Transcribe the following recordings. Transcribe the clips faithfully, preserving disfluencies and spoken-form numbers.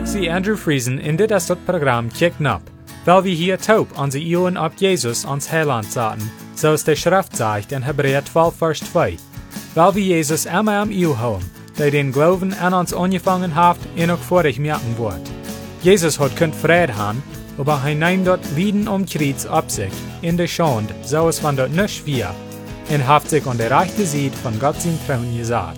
Axi Andrew Friesen in dit as dat Programm Kicken ab, weil wir hier taub an sie Ionen ab Jesus ans Heiland zaten, so es der Schrift sagt in Hebräer zwölf, Vers zwei. Weil wir Jesus immer am Io haben, der den Glauben an uns angefangen hat, ihn auch vor dich merken wird. Jesus hat könnt Frieden haben, aber er nimmt dort Lieden um Kreuz ab sich, in der Schande, so es von dort nicht schwer, und hat sich an der rechten Seite von Gott sein Thron gesagt.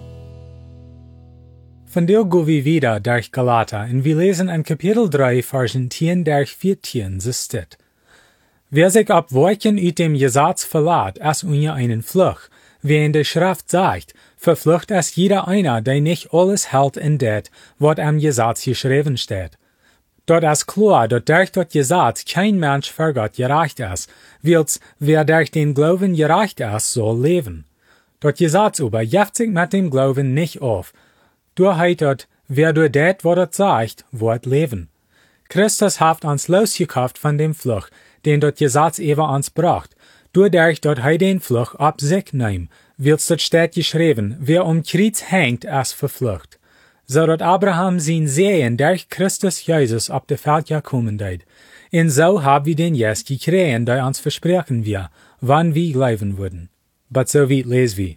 Von der gehen wir wieder durch Galater und wir lesen in Kapitel drei, Versen zehn durch vierzehn, so steht: Wer sich ab Wolken ut dem Gesetz verlässt, als unter einen Fluch, wie in der Schrift sagt, verflucht es jeder einer, der nicht alles hält in det, was am Gesetz geschrieben steht. Dort ist klar, dass durch das Gesetz kein Mensch vor Gott gerecht ist, weil's wer durch den Glauben gerecht ist, soll leben. Das Gesetz aber jeft sich mit dem Glauben nicht auf. Du heitet, wer du det, was er sagt, wird leben. Christus hat uns losgekauft von dem Fluch, den das Gesetz über uns bracht, dadurch, dass er den Fluch ab sich nimmt, wird's dort steht geschrieben, wer um Kreuz hängt, ist verflucht. So dass Abraham sein Sehen durch Christus Jesus ab der Welt gekommen deit. Und so haben wir den Jes gekriegt, der uns versprechen wir, wann wir glauben würden. Aber so weit lesen wir.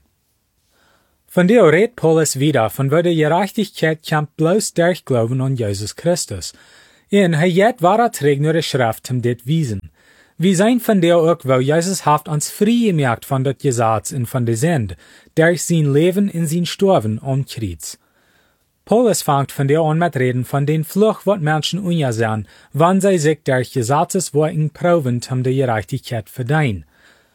Von der redet Paulus wieder, von wo die Gerechtigkeit kommt bloß durch Glauben an Jesus Christus. Und er jet wahrer trägt nur die Schrift um dit wiesen. Wir sein von der auch, wo Jesus hat uns frei gemerkt von dat Gesetz und von der Sünde, durch sein Leben in sein Sterben am Kreuz. Paulus fängt von der an mit reden von den Fluch, wat Menschen ungesehen, wann sie sich durch Gesetzesworten proben, um die Gerechtigkeit verdienen.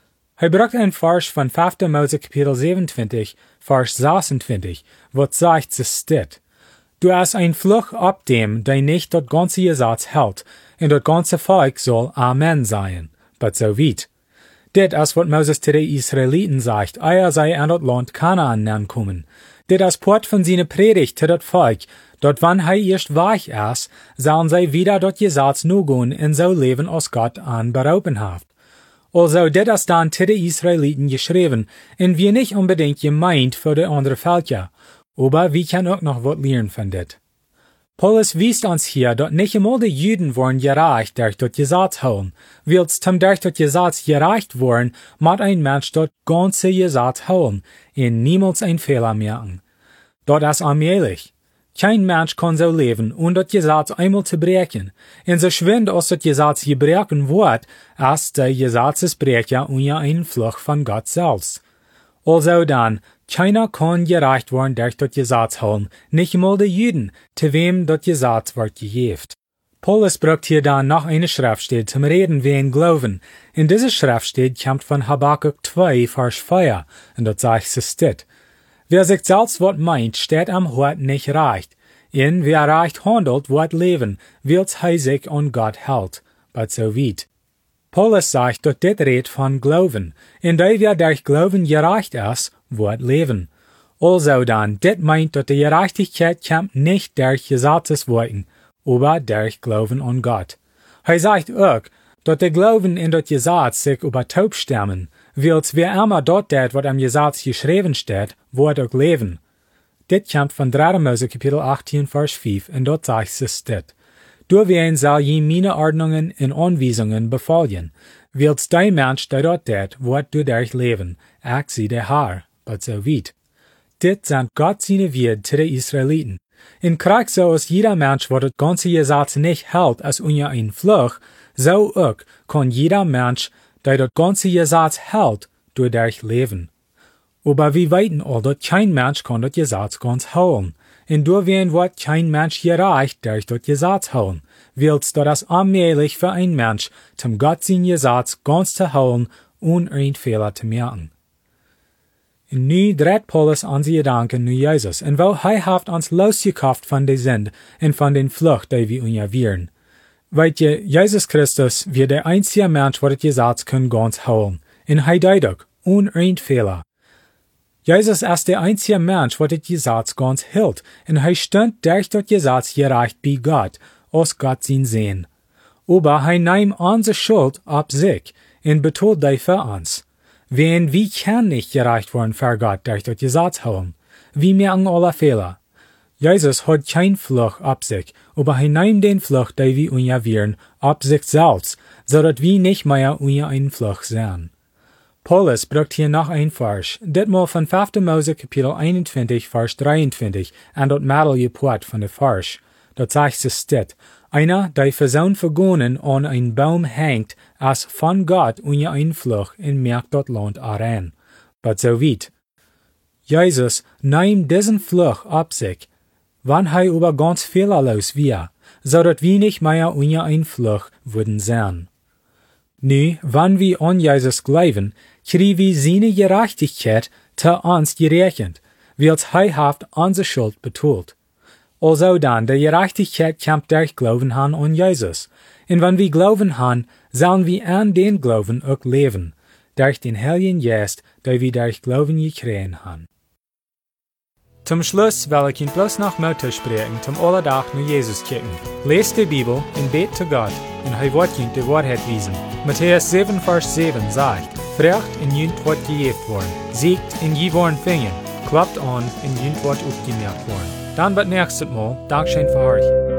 Er bracht ein Vers von fünfter Mose Kapitel siebenundzwanzig, Vers sechsundzwanzig, wat sagt, es steht: Du hast ein Fluch ab dem, der nicht das ganze Gesetz hält, und das ganze Volk soll Amen sein. But so weit. Dit ist, wat Moses zu den Israeliten sagt, eier sei an das Land Kanaan ankommen. Dit ist Port von seiner Predigt zu das Volk, dort wann er erst weich ist, sollen sie wieder das Gesetz nur gehen und so leben, als Gott an berauben hat. Also, dit ist dann zu den Israeliten geschrieben, und wir nicht unbedingt gemeint für die andere Völker, aber wir können auch noch was lernen von dit. Paulus wies uns hier, dass nicht einmal die Juden wurden gerecht durch das Gesetz holen, weil's zum durch das Gesetz gerecht worden, muss ein Mensch das ganze Gesetz holen, und niemals ein Fehler merken. Dort ist allmählich. Kein Mensch kann so leben, um das Gesetz einmal zu brechen, und so schwind als das Gesetz gebrochen wird, ist der Gesetzesbrecher unter einen Fluch von Gott selbst. Also dann, keiner kann gerecht werden durch das Gesetz holen, nicht einmal die Juden, zu wem das Gesetz wird gegeben. Paulus braucht hier dann noch eine Schriftstelle zum Reden wegen Glauben. In dieser Schriftstelle kommt von Habakkuk zwei, Vers vier, und dort sagt es steht: Wer sich selbst wat meint, steht am Hort nicht recht. In wer recht handelt, wird leben, weil's er sich an Gott hält. But so weit. Paulus sagt, dass dit redet von Glauben, in der wer durch Glauben gerecht ist, wird leben. Also dann, dit meint, dass die Gerechtigkeit kommt nicht durch Gesetzesworten, aber durch Glauben an Gott. Er sagt auch, dass der Glauben in das Gesetz sich über taub stemmen, weil's wer immer dort det, was am Gesetz geschrieben steht, wird auch leben. Dit kommt von dritter Mose Kapitel achtzehn, Vers fünf, und dort sagt es steht: Du wen soll je meine Ordnungen und Anweisungen befolgen, weil's dein Mensch, der dort det, wird du durch leben, ich sie der Herr, but so weit. Dit sind Gott seine Wort zu den Israeliten. In Krieg so ist jeder Mensch, wo das ganze Gesetz nicht hält, als unter einen Fluch, so auch kann jeder Mensch, der das ganze Gesetz hält, dadurch leben. Aber wir weiten all, dass kein Mensch kann das Gesetz ganz holen. Und durchwehen wird kein Mensch gerecht durch das Gesetz holen, weil's das allmählich für ein Mensch, zum Gott sein Gesetz ganz zu holen und ein Fehler zu merken. Und nu dreht Paulus an sie Gedanken nu Jesus, und wo er hat uns losgekauft von der Sünde und von den Flucht, die wir unterwehren. Weißt ihr, Jesus Christus wird der einzige Mensch, der das Gesetz kann ganz holen, und er deutlich, ohne ein Fehler. Jesus ist der einzige Mensch, der das Gesetz ganz hält, und er stand durch das Gesetz gerecht bei Gott, aus Gott sein Sehen. Aber er nimmt unsere Schuld ab sich und betont die für uns. Wen wie kann nicht gerecht werden für Gott durch das Gesetz holen? Wir merken alle Fehler. Jesus hat kein Fluch ab sich, aber er nimmt den Fluch, den wir unja wären, ab sich selbst, so dass wir nicht mehr unja ein Fluch sein. Paulus bringt hier noch ein Vers, ditmal von fünfter Mose Kapitel einundzwanzig, Vers dreiundzwanzig, an dort Madel geport von der Vers. Dort sagt es dit, einer, der für sein Vergonen an ein Baum hängt, als von Gott unja ein Fluch in merkt dort Land aran. But so weit. Jesus nimmt diesen Fluch ab sich, wann er über ganz fehlerlos wir, so dass wir nicht mehr unja ein Fluch würden sein. Nu, wann wir an Jesus glauben, kriegen wir seine Gerechtigkeit zu uns gerechnet, weil er haft unsere Schuld betont. Also dann, die Gerechtigkeit kommt durch Glauben han an Jesus. Und wenn wir glauben han, sollen wir an den Glauben auch leben, durch den Heiligen Geist, der wir durch Glauben gekriegt han. Zum Schluss will ich Ihnen bloß noch Mut sprechen, zum Allerdach nur Jesus kicken. Lest die Bibel und bet zu Gott, und er wird Ihnen die Wahrheit wiesen. Matthäus sieben, Vers sieben sagt, Frecht in Jünt wird gejeft worden, siegt in je worden fingen, klappt an in Jünt wird aufgemerkt worden. Dann wird nächstes Mal, Dankeschön für euch.